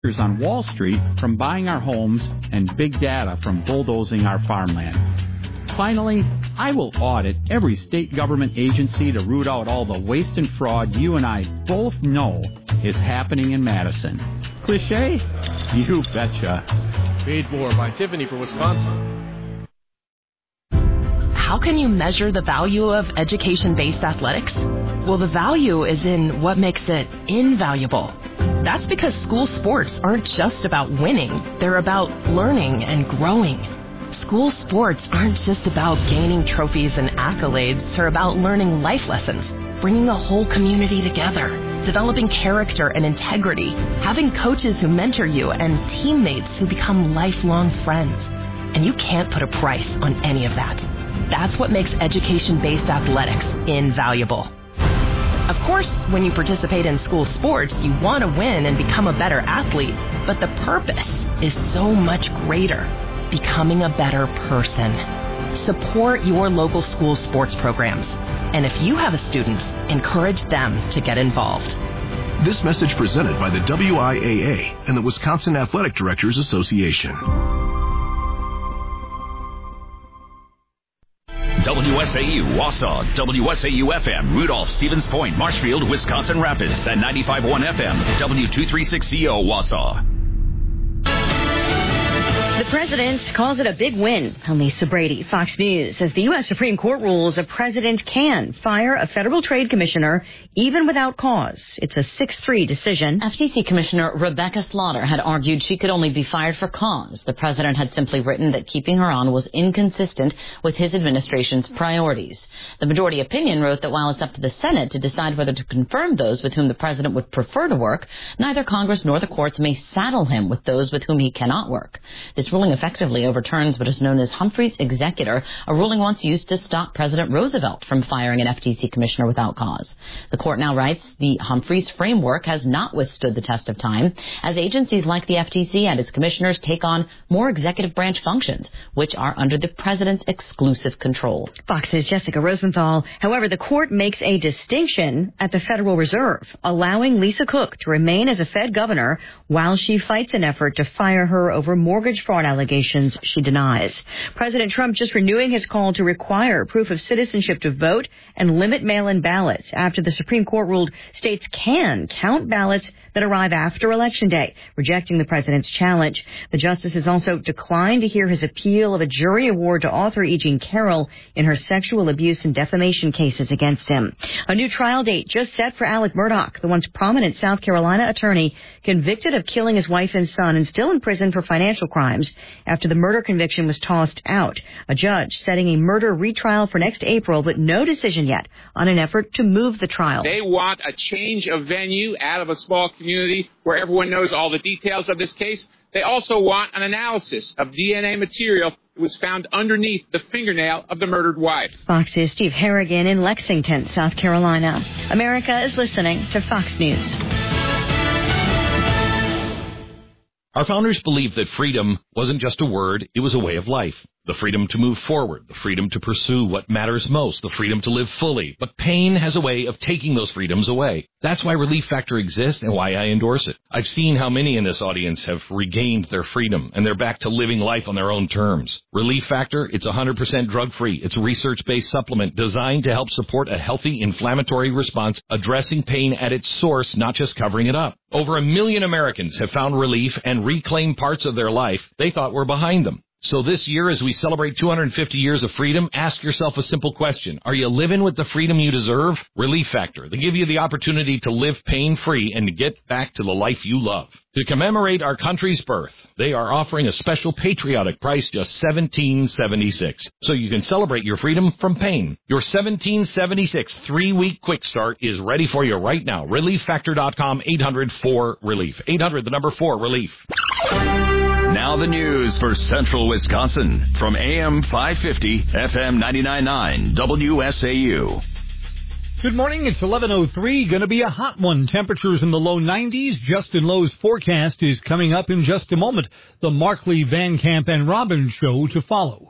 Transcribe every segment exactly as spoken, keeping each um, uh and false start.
on Wall Street from buying our homes and big data from bulldozing our farmland. Finally, I will audit every state government agency to root out all the waste and fraud you and I both know is happening in Madison. Cliché? You betcha. Paid for by Tiffany for Wisconsin. How can you measure the value of education-based athletics? Well, the value is in what makes it invaluable. That's because school sports aren't just about winning. They're about learning and growing. School sports aren't just about gaining trophies and accolades. They're about learning life lessons, bringing a whole community together, developing character and integrity, having coaches who mentor you, and teammates who become lifelong friends. And you can't put a price on any of that. That's what makes education-based athletics invaluable. Of course, when you participate in school sports, you want to win and become a better athlete, but the purpose is so much greater, becoming a better person. Support your local school sports programs. And if you have a student, encourage them to get involved. This message presented by the W I A A and the Wisconsin Athletic Directors Association. W S A U, Wausau, W S A U F M, Rudolph, Stevens Point, Marshfield, Wisconsin Rapids, and ninety-five point one F M, W two thirty-six C O, Wausau. The president calls it a big win. I'm Lisa Brady, Fox News. As the U S Supreme Court rules, a president can fire a federal trade commissioner even without cause. It's a six three decision. F T C Commissioner Rebecca Slaughter had argued she could only be fired for cause. The president had simply written that keeping her on was inconsistent with his administration's priorities. The majority opinion wrote that while it's up to the Senate to decide whether to confirm those with whom the president would prefer to work, neither Congress nor the courts may saddle him with those with whom he cannot work. This ruling effectively overturns what is known as Humphrey's executor, a ruling once used to stop President Roosevelt from firing an F T C commissioner without cause. The court now writes the Humphreys framework has not withstood the test of time, as agencies like the F T C and its commissioners take on more executive branch functions, which are under the president's exclusive control. Fox's Jessica Rosenthal. However, the court makes a distinction at the Federal Reserve, allowing Lisa Cook to remain as a Fed governor while she fights an effort to fire her over mortgage fraud allegations she denies. President Trump just renewing his call to require proof of citizenship to vote and limit mail-in ballots after the Supreme Court ruled states can count ballots that arrive after Election Day, rejecting the president's challenge. The justices also declined to hear his appeal of a jury award to author E. Jean Carroll in her sexual abuse and defamation cases against him. A new trial date just set for Alec Murdaugh, the once prominent South Carolina attorney convicted of killing his wife and son and still in prison for financial crimes after the murder conviction was tossed out. A judge setting a murder retrial for next April, but no decision yet on an effort to move the trial. They want a change of venue out of a small community where everyone knows all the details of this case. They also want an analysis of D N A material that was found underneath the fingernail of the murdered wife. Fox's Steve Harrigan in Lexington, South Carolina. America is listening to Fox News. Our founders believed that freedom wasn't just a word, it was a way of life. The freedom to move forward, the freedom to pursue what matters most, the freedom to live fully. But pain has a way of taking those freedoms away. That's why Relief Factor exists and why I endorse it. I've seen how many in this audience have regained their freedom, and they're back to living life on their own terms. Relief Factor, it's one hundred percent drug-free. It's a research-based supplement designed to help support a healthy inflammatory response, addressing pain at its source, not just covering it up. Over a million Americans have found relief and reclaimed parts of their life they thought were behind them. So this year, as we celebrate two hundred fifty years of freedom, ask yourself a simple question. Are you living with the freedom you deserve? Relief Factor. They give you the opportunity to live pain-free and to get back to the life you love. To commemorate our country's birth, they are offering a special patriotic price, just seventeen seventy-six. So you can celebrate your freedom from pain. Your seventeen seventy-six three-week quick start is ready for you right now. relief factor dot com, eight hundred four relief. eight hundred, the number four, relief. Now the news for Central Wisconsin from A M five fifty, F M ninety-nine point nine, W S A U. Good morning. It's eleven oh three. Going to be a hot one. Temperatures in the low nineties. Justin Lowe's forecast is coming up in just a moment. The Markley, Van Camp, and Robbins show to follow.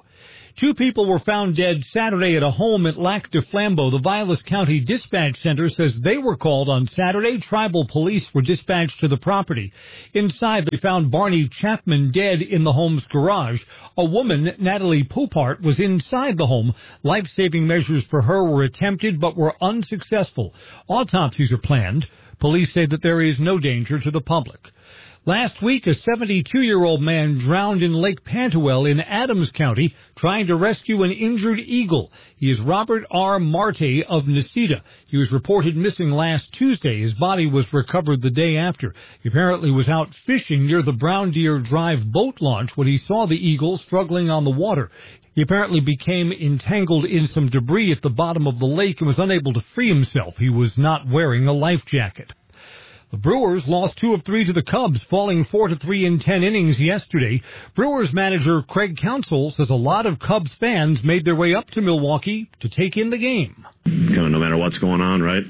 Two people were found dead Saturday at a home at Lac du Flambeau. The Vilas County Dispatch Center says they were called on Saturday. Tribal police were dispatched to the property. Inside, they found Barney Chapman dead in the home's garage. A woman, Natalie Popart, was inside the home. Life-saving measures for her were attempted but were unsuccessful. Autopsies are planned. Police say that there is no danger to the public. Last week, a seventy-two-year-old man drowned in Lake Pantowel in Adams County trying to rescue an injured eagle. He is Robert R. Marte of Necedah. He was reported missing last Tuesday. His body was recovered the day after. He apparently was out fishing near the Brown Deer Drive boat launch when he saw the eagle struggling on the water. He apparently became entangled in some debris at the bottom of the lake and was unable to free himself. He was not wearing a life jacket. The Brewers lost two of three to the Cubs, falling four to three in ten innings yesterday. Brewers manager Craig Counsell says a lot of Cubs fans made their way up to Milwaukee to take in the game. Kind of no matter what's going on, right?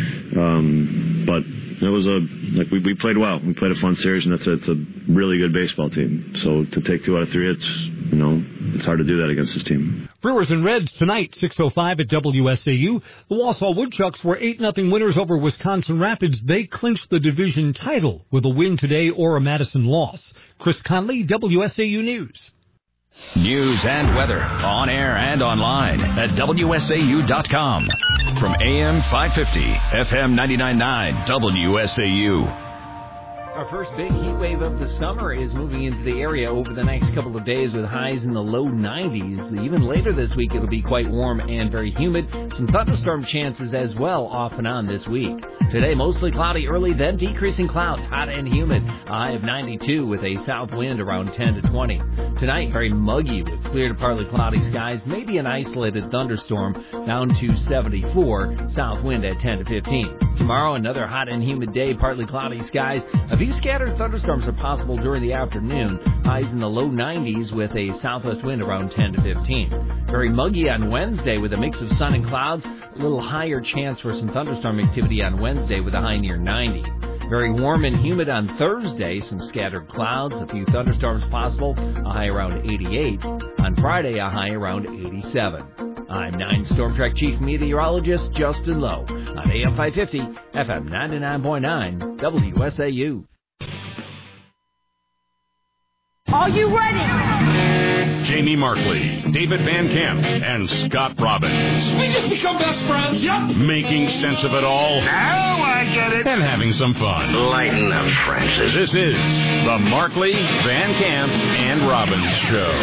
Um, but it was a like we, we played well. We played a fun series, and it's a, it's a really good baseball team. So to take two out of three, it's you know it's hard to do that against this team. Brewers and Reds tonight, six oh five at W S A U. The Wausau Woodchucks were eight nothing winners over Wisconsin Rapids. They clinched the division title with a win today or a Madison loss. Chris Conley, W S A U News. News and weather on air and online at W S A U dot com. From A M five fifty, F M ninety-nine point nine, W S A U. Our first big heat wave of the summer is moving into the area over the next couple of days with highs in the low nineties. Even later this week, it'll be quite warm and very humid. Some thunderstorm chances as well off and on this week. Today, mostly cloudy early, then decreasing clouds, hot and humid. A high of ninety-two with a south wind around ten to twenty. Tonight, very muggy with clear to partly cloudy skies, maybe an isolated thunderstorm, down to seventy-four, south wind at ten to fifteen. Tomorrow, another hot and humid day, partly cloudy skies. A few scattered thunderstorms are possible during the afternoon. Highs in the low nineties with a southwest wind around ten to fifteen. Very muggy on Wednesday with a mix of sun and clouds. A little higher chance for some thunderstorm activity on Wednesday with a high near ninety. Very warm and humid on Thursday. Some scattered clouds, a few thunderstorms possible. A high around eighty-eight. On Friday, a high around eighty-seven. I'm nine Storm Track Chief Meteorologist Justin Lowe on A M five fifty, F M ninety-nine point nine, W S A U. Are you ready? Jamie Markley, David Van Camp, and Scott Robbins. We just become best friends. Yep. Making sense of it all. Now I get it. And having some fun. Lighten up, Francis. This is the Markley, Van Camp, and Robbins Show.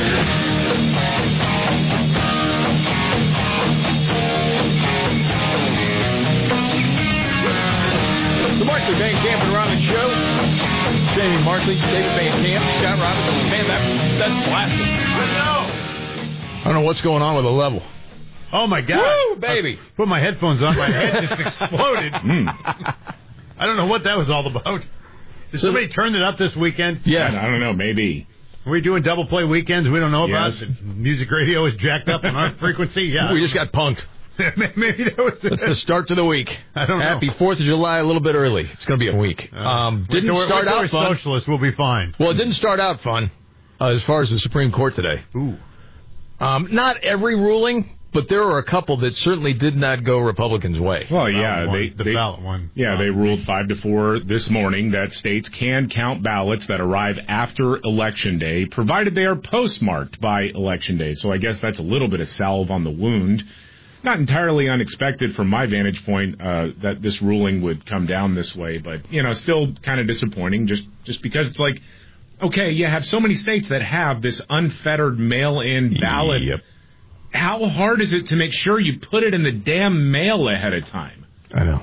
The Markley, Van Camp, and Robbins Show. Jamie Markley, David Van Camp, Scott Robbins. Man, that, that's blasting. I know. I don't know what's going on with the level. Oh, my God. Woo, baby. I put my headphones on. My head just exploded. mm. I don't know what that was all about. Did somebody turn it up this weekend? Yeah. I don't know. Maybe. Are we doing double play weekends we don't know yes. about? Music radio is jacked up on our frequency? Yeah. We just got punked. Maybe that was it. That's the start to the week. I don't know. Happy fourth of July, a little bit early. It's going to be a week. Uh, um, didn't we're, start we're, out we're fun. Socialists, we'll be fine. Well, it didn't start out fun uh, as far as the Supreme Court today. Ooh. Um, not every ruling, but there were a couple that certainly did not go Republicans' way. Well, yeah, one, they the they, ballot one. Yeah, they ruled five to four this morning that states can count ballots that arrive after Election Day, provided they are postmarked by Election Day. So I guess that's a little bit of salve on the wound. Not entirely unexpected from my vantage point uh, that this ruling would come down this way, but, you know, still kind of disappointing just, just because it's like, okay, you have so many states that have this unfettered mail-in ballot. Yep. How hard is it to make sure you put it in the damn mail ahead of time? I know.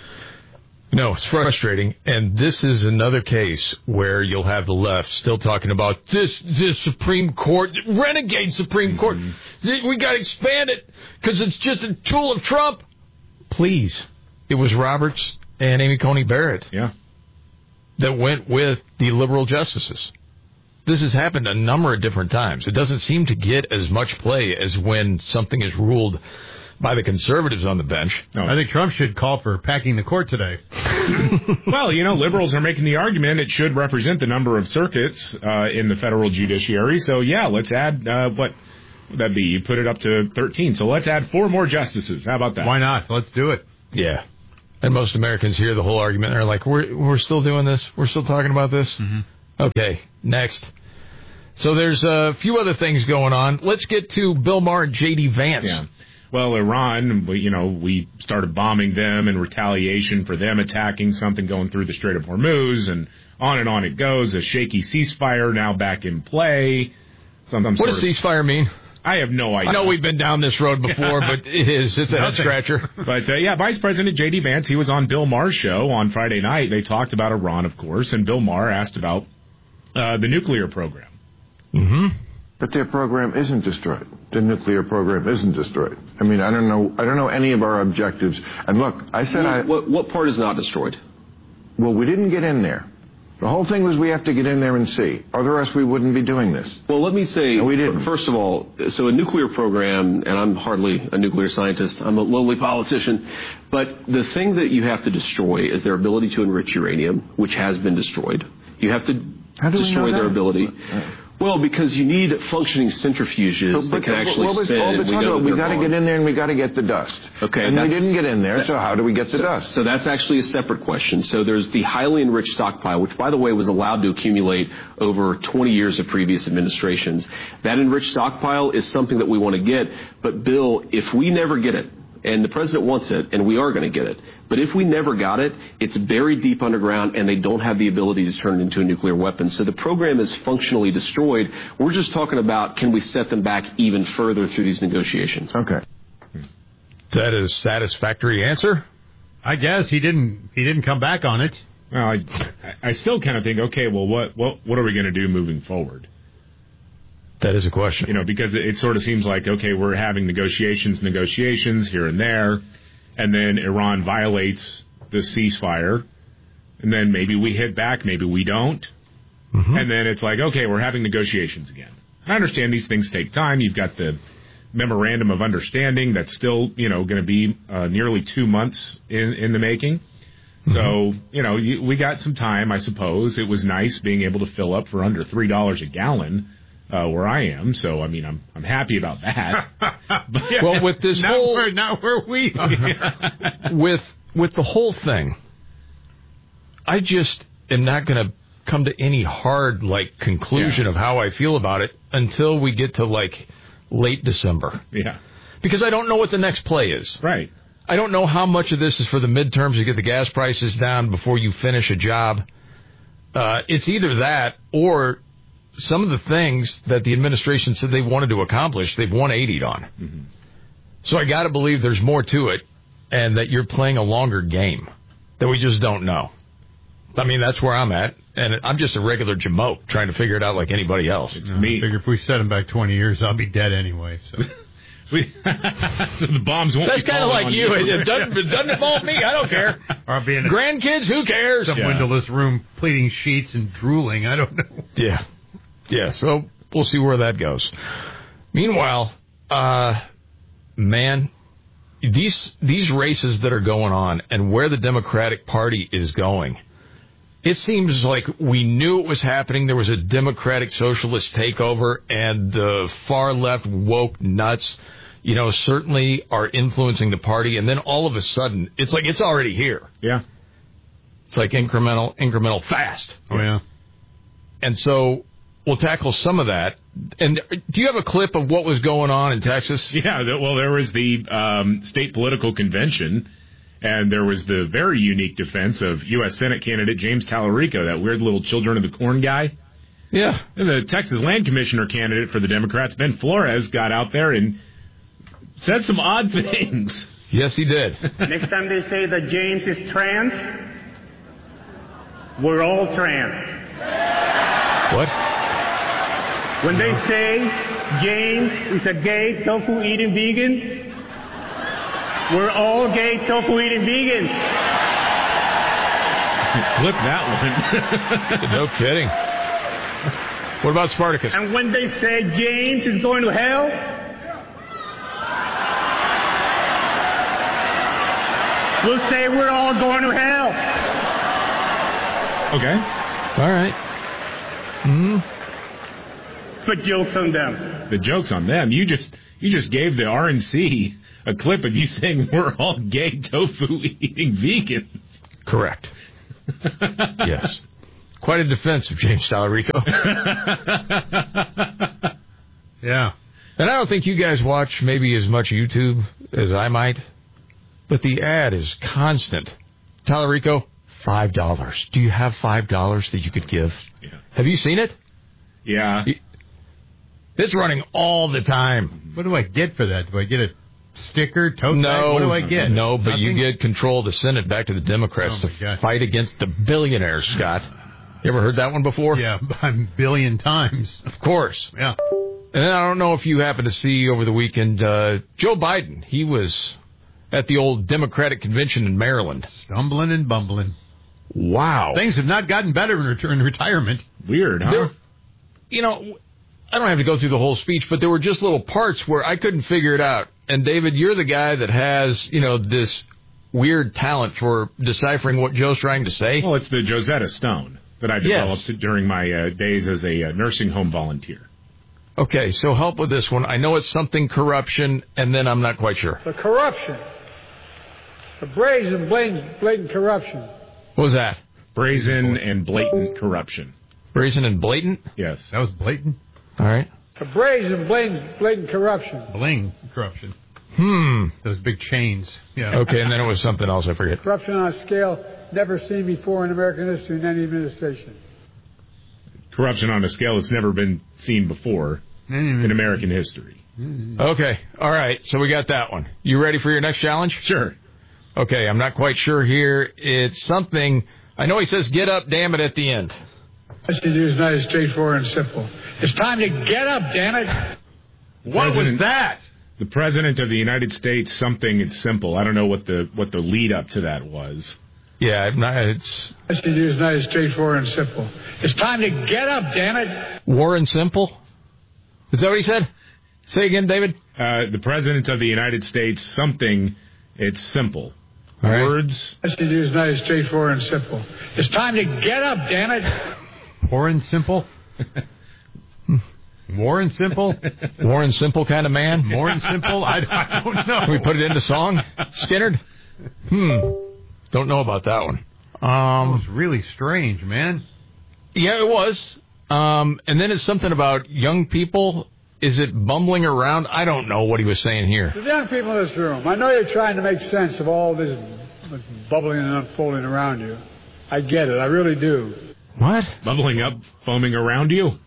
No, it's frustrating, and this is another case where you'll have the left still talking about this this Supreme Court, renegade Supreme mm-hmm. Court. We got to expand it because it's just a tool of Trump. Please. It was Roberts and Amy Coney Barrett yeah. that went with the liberal justices. This has happened a number of different times. It doesn't seem to get as much play as when something is ruled by the conservatives on the bench. No. I think Trump should call for packing the court today. Well, you know, liberals are making the argument it should represent the number of circuits uh, in the federal judiciary. So, yeah, let's add, uh, what, That'd be, you put it up to thirteen. So let's add four more justices. How about that? Why not? Let's do it. Yeah. And most Americans hear the whole argument. They're like, we're, we're still doing this? We're still talking about this? Mm-hmm. Okay, next. So there's a few other things going on. Let's get to Bill Maher and J D. Vance. Yeah. Well, Iran, you know, we started bombing them in retaliation for them attacking something going through the Strait of Hormuz, and on and on it goes. A shaky ceasefire now back in play. Sometimes what does ceasefire mean? I have no idea. I know we've been down this road before, but it is. It's a head scratcher. But, uh, yeah, Vice President J D. Vance, he was on Bill Maher's show on Friday night. They talked about Iran, of course, and Bill Maher asked about uh, the nuclear program. Mm-hmm. But their program isn't destroyed. The nuclear program isn't destroyed. I mean, I don't know. I don't know any of our objectives. And look, I said what, I. What, what part is not destroyed? Well, we didn't get in there. The whole thing was we have to get in there and see. Otherwise, we wouldn't be doing this. Well, let me say, no, we didn't. First of all, so a nuclear program, and I'm hardly a nuclear scientist. I'm a lowly politician. But the thing that you have to destroy is their ability to enrich uranium, which has been destroyed. You have to How do destroy we know their that? ability. Uh, Well, because you need functioning centrifuges but, that can but, actually what was spin. all the and we time know about? that We got to they're get in there and we got to get the dust. Okay, and we that's- didn't get in there. that- So how do we get the so, dust? So that's actually a separate question. So there's the highly enriched stockpile, which, by the way, was allowed to accumulate over twenty years of previous administrations. That enriched stockpile is something that we want to get. But Bill, if we never get it, and the president wants it, and we are going to get it. But if we never got it, it's buried deep underground, and they don't have the ability to turn it into a nuclear weapon. So the program is functionally destroyed. We're just talking about, can we set them back even further through these negotiations? Okay. That is a satisfactory answer? I guess he didn't. He didn't come back on it. Well, I, I still kind of think, okay, well, what, what, what are we going to do moving forward? That is a question. You know, because it, it sort of seems like, okay, we're having negotiations, negotiations here and there, and then Iran violates the ceasefire, and then maybe we hit back, maybe we don't, mm-hmm. and then it's like, okay, we're having negotiations again. I understand these things take time. You've got the memorandum of understanding that's still, you know, going to be uh, nearly two months in, in the making. Mm-hmm. So, you know, you, we got some time, I suppose. It was nice being able to fill up for under three dollars a gallon. Uh, where I am, so I mean, I'm I'm happy about that. But, well, with this not whole, where, not where we with with the whole thing, I just am not going to come to any hard like conclusion yeah. of how I feel about it until we get to like late December. Yeah, because I don't know what the next play is. Right. I don't know how much of this is for the midterms to get the gas prices down before you finish a job. Uh, it's either that or some of the things that the administration said they wanted to accomplish, they've one eightied on. Mm-hmm. So I got to believe there's more to it and that you're playing a longer game that we just don't know. I mean, that's where I'm at, and I'm just a regular jamoke trying to figure it out like anybody else. It's no, me. I figure if we set him back twenty years, I'll be dead anyway. So, we, so the bombs won't That's be kind of like you. you. It doesn't, it doesn't involve me. I don't care. Or I'll be in a, grandkids, who cares? Some yeah. windowless room pleating sheets and drooling. I don't know. Yeah. Yeah, so we'll see where that goes. Meanwhile, uh, man, these these races that are going on and where the Democratic Party is going, it seems like we knew it was happening. There was a Democratic Socialist takeover, and the far left woke nuts, you know, certainly are influencing the party. And then all of a sudden, it's like it's already here. Yeah. It's like incremental, incremental fast. Oh, yeah. And so we'll tackle some of that. And do you have a clip of what was going on in Texas? Yeah, well, there was the um, state political convention, and there was the very unique defense of U S Senate candidate James Tallarico, that weird little Children of the Corn guy. Yeah. And the Texas Land Commissioner candidate for the Democrats, Ben Flores, got out there and said some odd things. Yes, he did. Next time they say that James is trans, we're all trans. What? When they say James is a gay tofu-eating vegan, we're all gay tofu-eating vegans. Flip that one. No kidding. What about Spartacus? And when they say James is going to hell, we'll say we're all going to hell. Okay. All right. Hmm. But joke's on them. The joke's on them. You just you just gave the R N C a clip of you saying we're all gay tofu-eating vegans. Correct. Yes. Quite a defense of James Tallarico. Yeah. And I don't think you guys watch maybe as much YouTube as I might, but the ad is constant. Tallarico, five dollars. Do you have five dollars that you could give? Yeah. Have you seen it? Yeah. It's running all the time. What do I get for that? Do I get a sticker, tote no, bag? What do I get? No, but Nothing? you get control of the Senate back to the Democrats Oh, to fight against the billionaires, Scott. You ever heard that one before? Yeah, a billion times. Of course. Yeah. And then I don't know if you happened to see over the weekend, uh, Joe Biden, he was at the old Democratic convention in Maryland. Stumbling and bumbling. Wow. Things have not gotten better in, ret- in retirement. Weird, huh? There, you know, I don't have to go through the whole speech, but there were just little parts where I couldn't figure it out. And, David, you're the guy that has, you know, this weird talent for deciphering what Joe's trying to say. Well, it's the Josetta Stone that I developed Yes. during my uh, days as a uh, nursing home volunteer. Okay, so help with this one. I know it's something corruption, and then I'm not quite sure. The corruption. The brazen, blatant, blatant corruption. What was that? Brazen and blatant corruption. Brazen and blatant? Yes. That was blatant? All right. The brazen, blatant, blatant corruption. Bling corruption. Hmm. Those big chains. Yeah. Okay, and then it was something else. I forget. Corruption on a scale never seen before in American history in any administration. Corruption on a scale that's never been seen before in American history. Okay. All right. So we got that one. You ready for your next challenge? Sure. Okay. I'm not quite sure here. It's something. I know he says get up, damn it, at the end. What you do is not as straightforward and simple. It's time to get up, damn it. What President, was that? The President of the United States, something it's simple. I don't know what the what the lead up to that was. Yeah, I'm not, it's... What you do is not as straightforward and simple. It's time to get up, damn it. Warren Simple? Is that what he said? Say again, David. Uh, the President of the United States, something it's simple. All right. Words. What you do is not as straightforward and simple. It's time to get up, damn it. Warren Simple? Warren Simple? Warren Simple kind of man? Warren Simple? I, I don't know. Can we put it into song? Skinnerd? Hmm. Don't know about that one. Um, That was really strange, man. Yeah, it was. Um, and then it's something about young people. Is it bumbling around? I don't know what he was saying here. The young people in this room, I know you're trying to make sense of all this bubbling and unfolding around you. I get it. I really do. What? Bubbling up, foaming around you?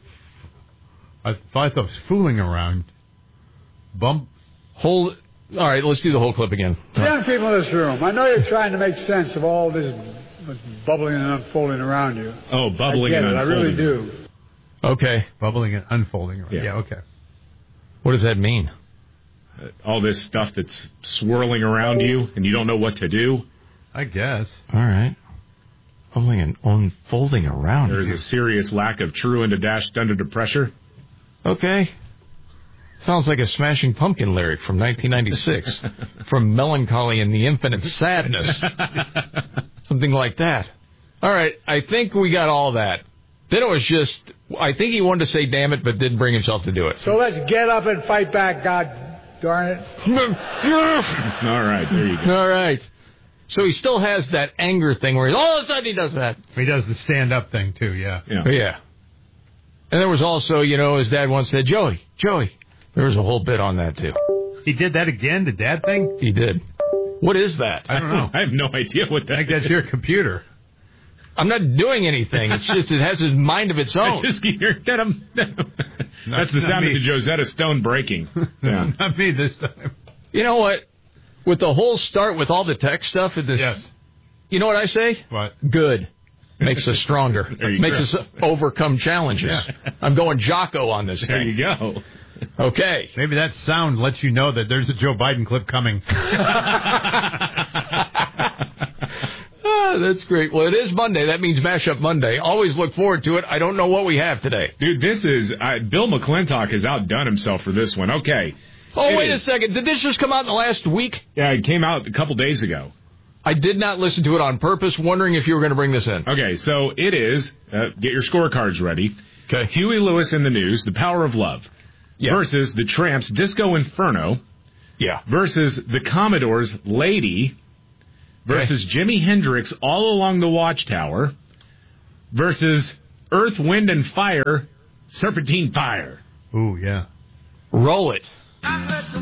I thought that was fooling around. Bump. Hold. All right, let's do the whole clip again. The young people in this room, I know you're trying to make sense of all this bubbling and unfolding around you. Oh, bubbling I get and it. unfolding. I really do. Okay. Bubbling and unfolding around. Yeah. Yeah, okay. What does that mean? Uh, all this stuff that's swirling around you and you don't know what to do. I guess. All right. Bubbling and unfolding around. There is you. a serious lack of true and a dashed under the pressure. Okay. Sounds like a Smashing Pumpkin lyric from nineteen ninety-six. From Melancholy and the Infinite Sadness. Something like that. All right, I think we got all that. Then it was just, I think he wanted to say damn it, but didn't bring himself to do it. So let's get up and fight back, God darn it. All right, there you go. All right. So he still has that anger thing where he, all of a sudden he does that. He does the stand-up thing, too, yeah. Yeah. Yeah. And there was also, you know, his dad once said, Joey, Joey. There was a whole bit on that, too. He did that again, the dad thing? He did. What is that? I don't know. I have no idea what that I think that's is. your computer. I'm not doing anything. It's just, it has a mind of its I own. just keep hearing that. I'm- That's the not sound me. of the Josetta Stone breaking. Yeah. Not me this time. You know what? With the whole start with all the tech stuff, at this, Yes. you know what I say? What? Good. Makes us stronger. There you Makes go. us overcome challenges. Yeah. I'm going Jocko on this There thing. you go. Okay. Maybe that sound lets you know that there's a Joe Biden clip coming. Ah, that's great. Well, it is Monday. That means Mashup Monday. Always look forward to it. I don't know what we have today. Dude, this is... Uh, Bill McClintock has outdone himself for this one. Okay. Oh, It wait is. a second. Did this just come out in the last week? Yeah, it came out a couple days ago. I did not listen to it on purpose, wondering if you were going to bring this in. Okay, so it is... Uh, get your scorecards ready. Okay. Huey Lewis and the News, The Power of Love. Yeah. Versus the Tramps' Disco Inferno. Yeah. Versus the Commodores' Lady. Versus okay. Jimi Hendrix, All Along the Watchtower. Versus Earth, Wind, and Fire, Serpentine Fire. Ooh, yeah. Roll it.